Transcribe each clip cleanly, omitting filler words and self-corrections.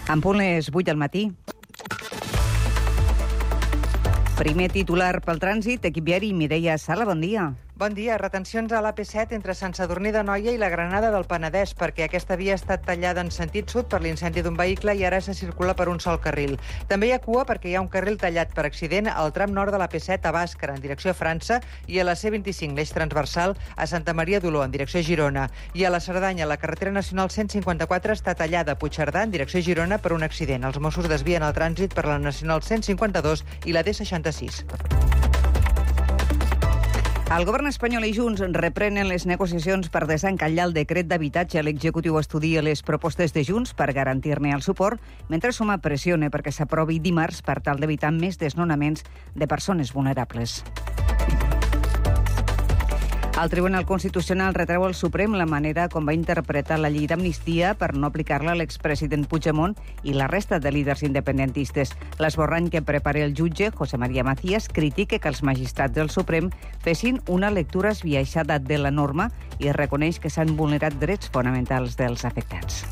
En punt les 8 del matí. Primer titular pel trànsit, equip viari, Mireia Sala, bon dia. Bon dia. Retencions a l'AP7 entre Sant Sadurní d'Anoia i la Granada del Penedès, perquè aquesta via ha estat tallada en sentit sud per l'incendi d'un vehicle i ara se circula per un sol carril. També hi ha cua perquè hi ha un carril tallat per accident al tram nord de l'AP7 a Bàscara, en direcció a França, i a la C25, l'eix transversal, a Santa Maria d'Oló, en direcció a Girona. I a la Cerdanya, la carretera nacional 154 està tallada a Puigcerdà, en direcció a Girona, per un accident. Els Mossos desvien el trànsit per la nacional 152 i la D66. El govern espanyol i Junts reprenen les negociacions per desencallar el decret d'habitatge. L'executiu estudia les propostes de Junts per garantir-ne el suport, mentre Suma pressiona perquè s'aprovi dimarts per tal d'evitar més desnonaments de persones vulnerables. El Tribunal Constitucional retreu al Suprem la manera com va interpretar la llei d'amnistia per no aplicar-la a l'expresident Puigdemont i la resta de líders independentistes. L'esborrany que prepara el jutge, José María Macías, critica que els magistrats del Suprem fessin una lectura esbiaixada de la norma i reconeix que s'han vulnerat drets fonamentals dels afectats.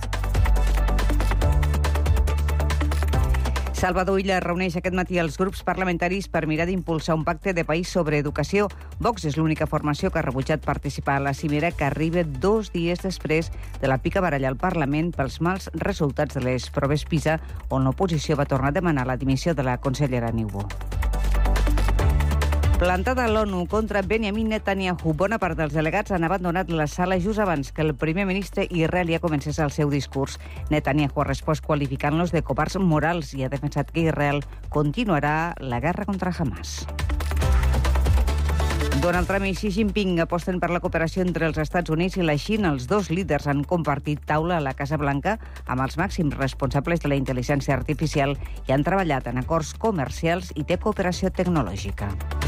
Salvador Illa reuneix aquest matí els grups parlamentaris per mirar d'impulsar un pacte de país sobre educació. Vox és l'única formació que ha rebutjat participar a la cimera, que arriba 2 dies després de la picabaralla al Parlament pels mals resultats de les proves PISA, on l'oposició va tornar a demanar la dimissió de la consellera Niubó. Plantada l'ONU contra Benjamin Netanyahu, bona part dels delegats han abandonat la sala just abans que el primer ministre israelià comencés el seu discurs. Netanyahu ha respost qualificant-los de covards morals i ha defensat que Israel continuarà la guerra contra Hamas. Donald Trump i Xi Jinping aposten per la cooperació entre els Estats Units i la Xina. Els dos líders han compartit taula a la Casa Blanca amb els màxims responsables de la intel·ligència artificial i han treballat en acords comercials i de cooperació tecnològica.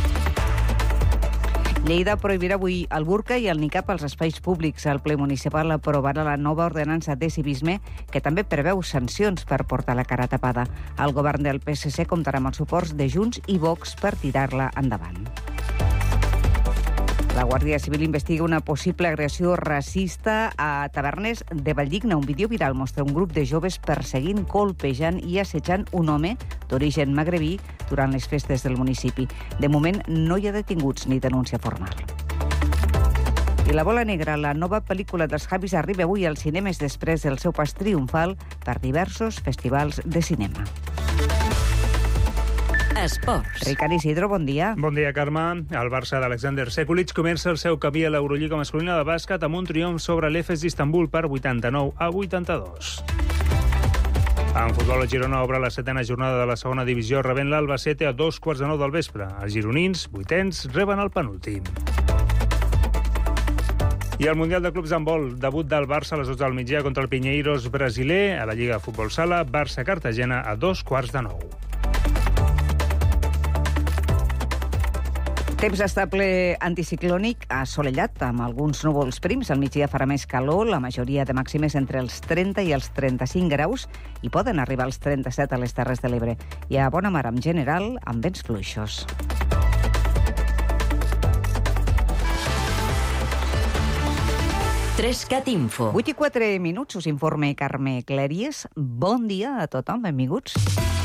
Lleida prohibirà avui el burca i el nicab als espais públics. El ple municipal aprovarà la nova ordenança de civisme que també preveu sancions per portar la cara tapada. El govern del PSC comptarà amb els suports de Junts i Vox per tirar-la endavant. La Guàrdia Civil investiga una possible agressió racista a Tavernes de Valldigna. Un vídeo viral mostra un grup de joves perseguint, colpejant i assetjant un home d'origen magrebí durant les festes del municipi. De moment no hi ha detinguts ni denúncia formal. I La bola negra, la nova pel·lícula dels Javis, arriba avui als cinemes després del seu pas triomfal per diversos festivals de cinema. Esports. Ricard Isidro, bon dia. Bon dia, Carme. El Barça d'Alexander Sekulic comença el seu camí a l'Eurolliga masculina de bàsquet amb un triomf sobre l'Efes d'Istanbul per 89-82. En futbol, el Girona obre la 7a jornada de la segona divisió rebent l'Albacete a 8:45 del vespre. Els gironins, 8ens, reben el penúltim. I el Mundial de Clubs d'handbol, debut del Barça a les 12 del migdia contra el Pinheiros brasiler a la Lliga de Futbol Sala, Barça-Cartagena a 8:15. Temps estable anticiclònic assolellat, amb alguns núvols prims. Al migdia farà més calor, la majoria de màximes entre els 30 i els 35 graus i poden arribar als 37 a les Terres de l'Ebre. Hi ha bona mar en general, amb vents fluixos. Trescat Info. 8:04, us informa Carme Clèries. Bon dia a tothom, benvinguts.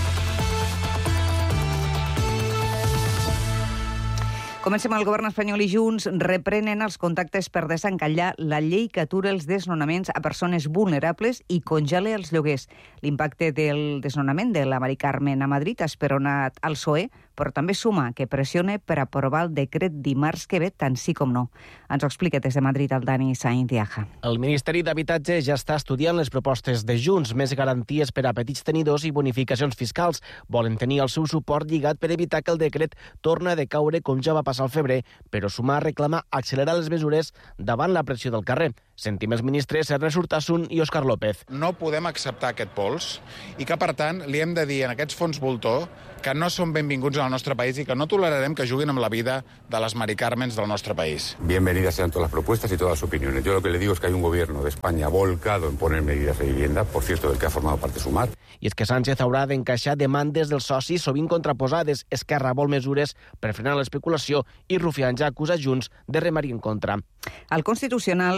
Comencem. El govern espanyol i Junts reprenen els contactes per desencallar la llei que atura els desnonaments a persones vulnerables i congela els lloguers. L'impacte del desnonament de la Mari Carmen a Madrid ha esperonat al PSOE, però també Suma, que pressiona per aprovar el decret dimarts que ve, tant sí com no. Ens ho explica des de Madrid el Dani Sainz de Aja. El Ministeri d'Habitatge ja està estudiant les propostes de Junts, més garanties per a petits tenidors i bonificacions fiscals. Volen tenir el seu suport lligat per evitar que el decret torni a decaure com ja va passar al febrer, però Sumar reclama accelerar les mesures davant la pressió del carrer. Sentim els ministres Ernest Urtasun i Òscar López. No podem acceptar aquest pols i que, per tant, li hem de dir en aquests fons voltor que no són benvinguts al nostre país i que no tolerarem que juguin amb la vida de les Mari Carmens del nostre país. Bienvenidas sean todas las propuestas y todas las opiniones. Yo lo que le digo es que hay un gobierno de España volcado en poner medidas de vivienda, por cierto, del que ha formado parte Sumar. I és que Sánchez haurà d'encaixar demandes dels socis sovint contraposades. Esquerra vol mesures per frenar l'especulació i Rufián ja acusa Junts de remar-hi en contra. El Constitucional retreu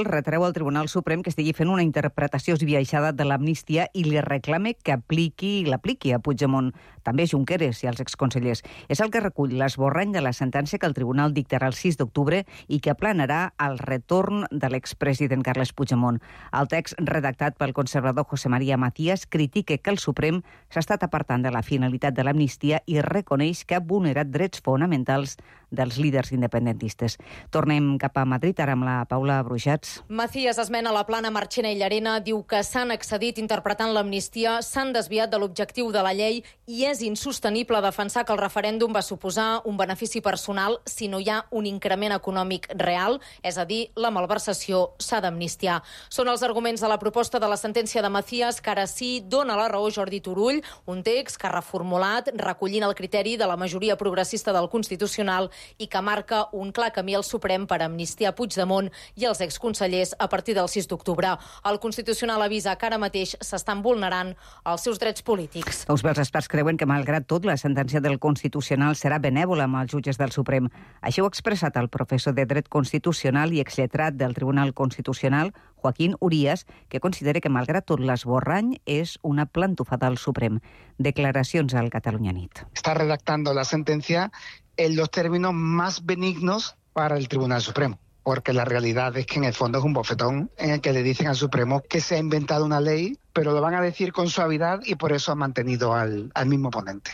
al Tribunal Suprem que estigui fent una interpretació esbiaixada de l'amnistia i li reclame que l'apliqui a Puigdemont, també a Junqueras i als exconsellers. És el que recull l'esborrany de la sentència que el Tribunal dictarà el 6 d'octubre i que aplanarà el retorn de l'expresident Carles Puigdemont. El text redactat pel conservador José María Macías critica que el Suprem s'ha estat apartant de la finalitat de l'amnistia i reconeix que ha vulnerat drets fonamentals dels líders independentistes. Tornem cap a Madrid, ara amb la Paula Brujats. Macías esmena la plana Marchena i Llarena, diu que s'han excedit interpretant l'amnistia, s'han desviat de l'objectiu de la llei i és insostenible defensar que el referèndum va suposar un benefici personal si no hi ha un increment econòmic real, és a dir, la malversació s'ha d'amnistiar. Són els arguments de la proposta de la sentència de Macías que ara sí dona la raó Jordi Turull, un text que ha reformulat recollint el criteri de la majoria progressista del Constitucional i que marca un clar camí al Suprem per amnistiar Puigdemont i els exconsellers a partir del 6 d'octubre. El Constitucional avisa que ara mateix s'estan vulnerant els seus drets polítics. Uns dels experts creuen que, malgrat tot, la sentència del Constitucional serà benèvola amb els jutges del Suprem. Així ho ha expressat el professor de Dret Constitucional i exlletrat del Tribunal Constitucional, Joaquín Urías, que considera que, malgrat tot, l'esborrany és una plantofada al Suprem. Declaracions al Catalunya Nit. Está redactando la sentencia en los términos más benignos para el Tribunal Supremo, porque la realidad es que en el fondo es un bofetón en el que le dicen al Supremo que se ha inventado una ley, pero lo van a decir con suavidad y por eso han mantenido al mismo ponente.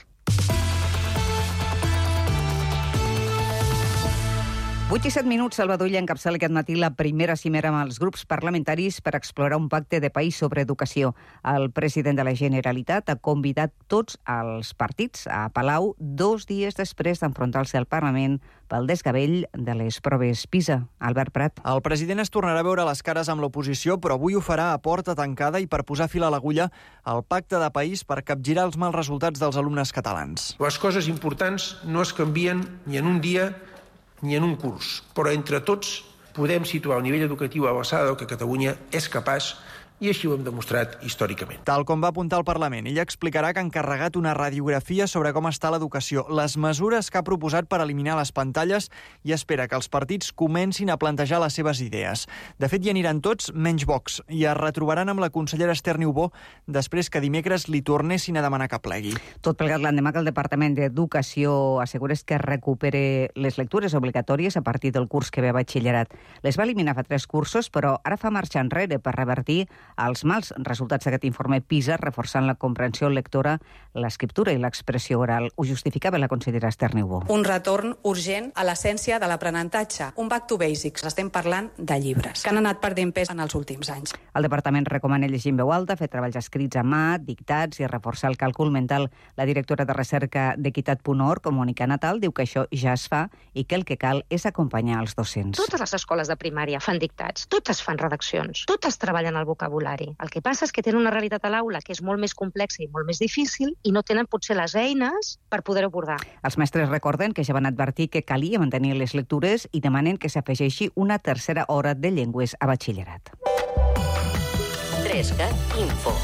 8 i 7 minuts, Salvador Illa encapçala aquest matí la primera cimera amb els grups parlamentaris per explorar un pacte de país sobre educació. El president de la Generalitat ha convidat tots els partits a Palau 2 dies després d'enfrontar-se al Parlament pel desgavell de les proves PISA. Albert Prat. El president es tornarà a veure les cares amb l'oposició, però avui ho farà a porta tancada i per posar fil a l'agulla al pacte de país per capgirar els mals resultats dels alumnes catalans. Les coses importants no es canvien ni en un dia ni en un curs, però entre tots podem situar el nivell educatiu a l'alçada del que Catalunya és capaç i així ho hem demostrat històricament. Tal com va apuntar el Parlament, ella explicarà que ha encarregat una radiografia sobre com està l'educació, les mesures que ha proposat per eliminar les pantalles i espera que els partits comencin a plantejar les seves idees. De fet, hi aniran tots menys Vox i es retrobaran amb la consellera Esther Niubó després que dimecres li tornessin a demanar que plegui. Tot plegat l'endemà que el Departament d'Educació assegura que recupere les lectures obligatòries a partir del curs que ve a batxillerat. Les va eliminar fa 3 cursos, però ara fa marxa enrere per revertir els mals resultats d'aquest informe PISA, reforçant la comprensió lectora, l'escriptura i l'expressió oral. Ho justificava la consellera Esther Niubó. Un retorn urgent a l'essència de l'aprenentatge. Un back to basics. Estem parlant de llibres, que han anat perdent pes en els últims anys. El departament recomana llegir en veu alta, fer treballs escrits a mà, dictats i reforçar el càlcul mental. La directora de recerca d'Equitat.org, Mònica Natal, diu que això ja es fa i que el que cal és acompanyar els docents. Totes les escoles de primària fan dictats, totes fan redaccions, totes treballen el vocabulari. El que passa és que tenen una realitat a l'aula que és molt més complexa i molt més difícil i no tenen potser les eines per poder-ho abordar. Els mestres recorden que ja van advertir que calia mantenir les lectures i demanen que s'afegeixi una tercera hora de llengües a batxillerat. 3CAT Info.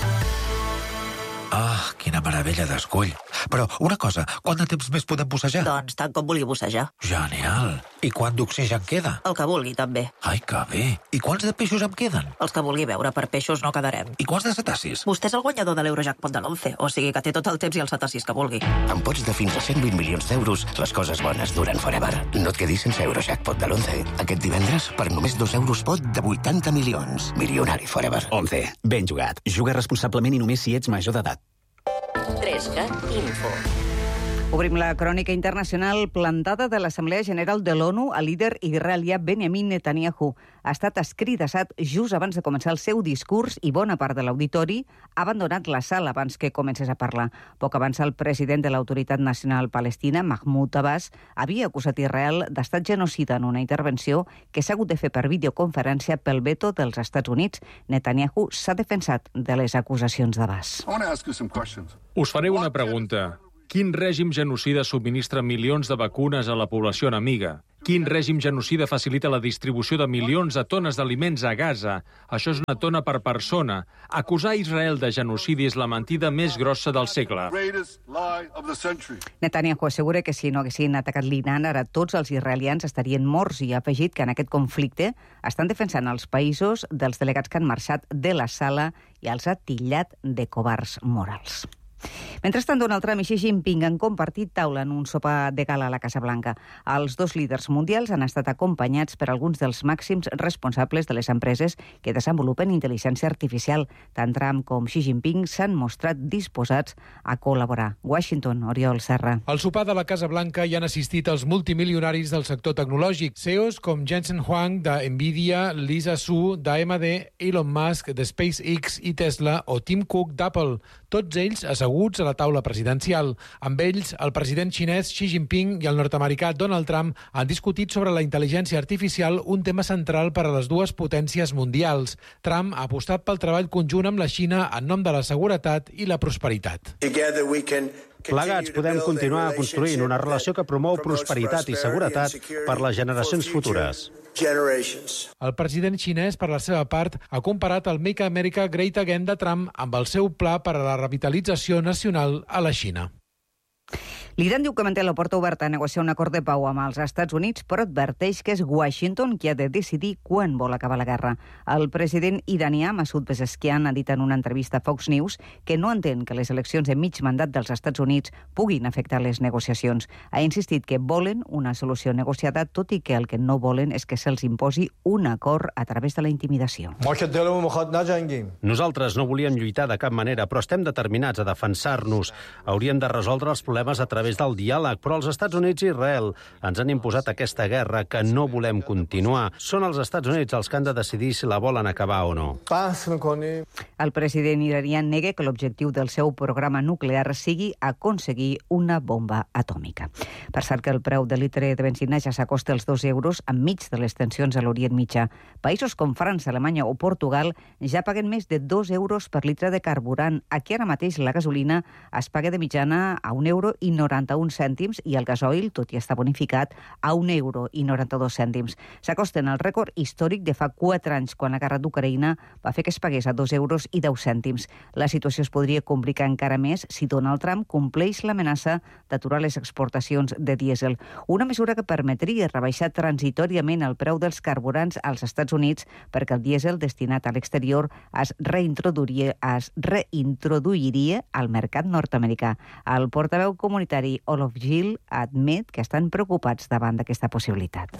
Ah, quina meravella d'escull. Però, una cosa, quant de temps més podem bussejar? Doncs tant com vulgui bussejar. Genial. I quant d'oxigen queda? El que vulgui, també. Ai, que bé. I quants de peixos em queden? Els que vulgui veure, per peixos no quedarem. I quants de cetacis? Vostè és el guanyador de l'Eurojackpot de l'11, o sigui que té tot el temps i els cetacis que vulgui. Amb pots de fins a 120 milions d'euros, les coses bones duren forever. No et quedis sense Eurojackpot de l'11. Aquest divendres, per només 2 euros pot de 80 milions. Milionari forever. 11. Ben jugat. Juga responsablement i només si ets major d'edat. 3CAT Info. Obrim la crònica internacional. Plantada de l'Assemblea General de l'ONU, el líder israelià Benjamin Netanyahu ha estat escridassat just abans de començar el seu discurs i bona part de l'auditori ha abandonat la sala abans que comencés a parlar. Poc abans, el president de l'Autoritat Nacional Palestina, Mahmoud Abbas, havia acusat Israel d'estat genocida en una intervenció que s'ha hagut de fer per videoconferència pel veto dels Estats Units. Netanyahu s'ha defensat de les acusacions d'Abbas. Us faré una pregunta. Quin règim genocida subministra milions de vacunes a la població enemiga? Quin règim genocida facilita la distribució de milions de tones d'aliments a Gaza? Això és una tona per persona. Acusar Israel de genocidi és la mentida més grossa del segle. Netanyahu assegura que si no haguessin atacat l'Iran, ara tots els israelians estarien morts i ha afegit que en aquest conflicte estan defensant els països dels delegats que han marxat de la sala i els ha titllat de covards morals. Mentrestant, Donald Trump i Xi Jinping han compartit taula en un sopar de gala a la Casa Blanca. Els dos líders mundials han estat acompanyats per alguns dels màxims responsables de les empreses que desenvolupen intel·ligència artificial. Tant Trump com Xi Jinping s'han mostrat disposats a col·laborar. Washington, Oriol Serra. Al sopar de la Casa Blanca hi han assistit els multimilionaris del sector tecnològic. CEOs com Jensen Huang de Nvidia, Lisa Su d'AMD, Elon Musk de SpaceX i Tesla o Tim Cook d'Apple. Tots ells asseguts a la taula presidencial. Amb ells, el president xinès Xi Jinping i el nord-americà Donald Trump han discutit sobre la intel·ligència artificial, un tema central per a les dues potències mundials. Trump ha apostat pel treball conjunt amb la Xina en nom de la seguretat i la prosperitat. Plegats podem continuar construint una relació que promou prosperitat i seguretat per les generacions futures. El president xinès, per la seva part, ha comparat el Make America Great Again de Trump amb el seu pla per a la revitalització nacional a la Xina. L'Iran diu que manté la porta oberta a negociar un acord de pau amb els Estats Units, però adverteix que és Washington qui ha de decidir quan vol acabar la guerra. El president iranià, Masoud Pezeshkian, ha dit en una entrevista a Fox News que no entén que les eleccions de mig mandat dels Estats Units puguin afectar les negociacions. Ha insistit que volen una solució negociada, tot i que el que no volen és que se'ls imposi un acord a través de la intimidació. Nosaltres no volíem lluitar de cap manera, però estem determinats a defensar-nos. Hauríem de resoldre els problemes a través del diàleg, però els Estats Units i Israel ens han imposat aquesta guerra que no volem continuar. Són els Estats Units els que han de decidir si la volen acabar o no. El president iranià nega que l'objectiu del seu programa nuclear sigui aconseguir una bomba atòmica. Per cert que el preu de litre de benzina ja s'acosta als 2 euros enmig de les tensions a l'Orient Mitjà. Països com França, Alemanya o Portugal ja paguen més de 2 euros per litre de carburant. Aquí ara mateix la gasolina es paga de mitjana a 1,91 euro i el gasoil, tot i estar bonificat, a 1,92 euro. S'acosten al rècord històric de fa 4 anys, quan la guerra d'Ucraïna va fer que es pagués a 2 euros i 10 cèntims. La situació es podria complicar encara més si Donald Trump compleix l'amenaça d'aturar les exportacions de dièsel. Una mesura que permetria rebaixar transitòriament el preu dels carburants als Estats Units perquè el dièsel destinat a l'exterior es reintroduiria al mercat nord-americà. El portaveu comunitari Olof Gil admet que estan preocupats davant d'aquesta possibilitat.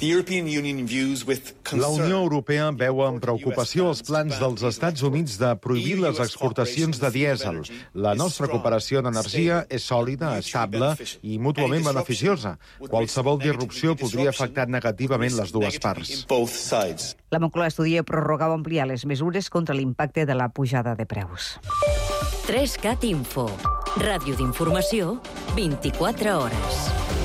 La Unió Europea veu amb preocupació els plans dels Estats Units de prohibir les exportacions de dièsel. La nostra cooperació en energia és sòlida, estable i mútuament beneficiosa. Qualsevol disrupció podria afectar negativament les dues parts. La Moncloa estudia prorrogar o ampliar les mesures contra l'impacte de la pujada de preus. 3CAT Info. Ràdio d'informació, 24 hores.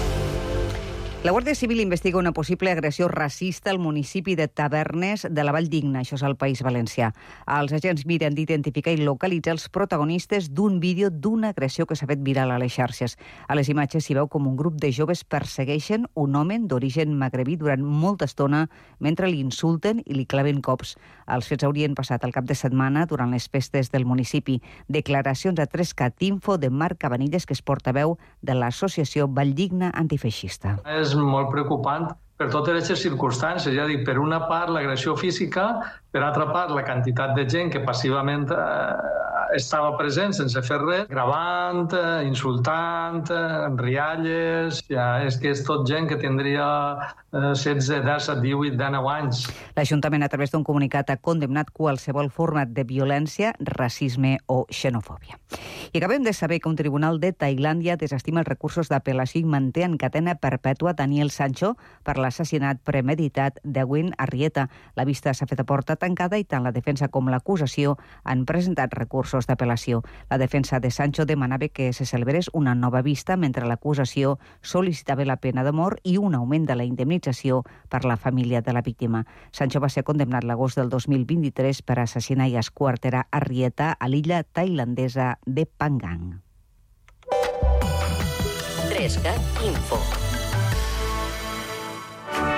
La Guàrdia Civil investiga una possible agressió racista al municipi de Tavernes de la Valldigna, això és al País Valencià. Els agents miren d'identificar i localitzar els protagonistes d'un vídeo d'una agressió que s'ha fet viral a les xarxes. A les imatges s'hi veu com un grup de joves persegueixen un home d'origen magrebí durant molta estona mentre li insulten i li claven cops. Els fets haurien passat el cap de setmana durant les festes del municipi. Declaracions a 3CAT Info de Marc Cabanilles, que és portaveu de l'associació Valldigna Antifeixista. És molt preocupant per totes aquestes circumstàncies, ja dic, per una part l'agressió física, per altra part la quantitat de gent que passivament estava present sense fer res, gravant, insultant, en rialles, ja és que és tot gent que tindria 16, 17, 18, 19 anys. L'Ajuntament, a través d'un comunicat, ha condemnat qualsevol forma de violència, racisme o xenofòbia. I acabem de saber que un tribunal de Tailàndia desestima els recursos d'apel·lació i manté en cadena perpètua Daniel Sancho per l'assassinat premeditat d'Ewin Arrieta. La vista s'ha fet a porta tancada i tant la defensa com l'acusació han presentat recursos d'apel·lació. La defensa de Sancho demanava que se celebrés una nova vista, mentre l'acusació sol·licitava la pena de mort i un augment de la indemnització per la família de la víctima. Sancho va ser condemnat l'agost del 2023 per assassinar i esquarterar Arrieta a l'illa tailandesa de Phangan. 3CAT Info.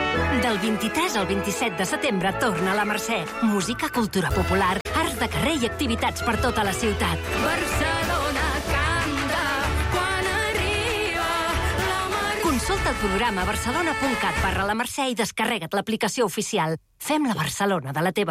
Del 23 al 27 de setembre torna a la Mercè. Música, cultura popular, arts de carrer i activitats per tota la ciutat. Barcelona canta quan arriba la Mercè. Consulta el programa barcelona.cat/la Mercè i descarrega't l'aplicació oficial. Fem la Barcelona de la teva